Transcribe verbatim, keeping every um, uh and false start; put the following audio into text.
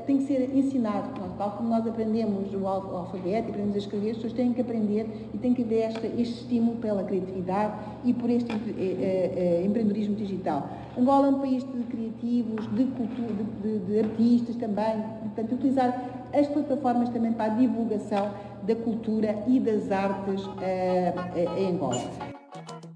tem que ser ensinado, tal como nós aprendemos o alfabeto e aprendemos a escrever, as pessoas têm que aprender e tem que haver este, este estímulo pela criatividade e por este eh, eh, empreendedorismo digital. Angola é um país de criativos, de cultura, de, de, de artistas também, portanto, utilizar as plataformas também para a divulgação da cultura e das artes eh, em Angola.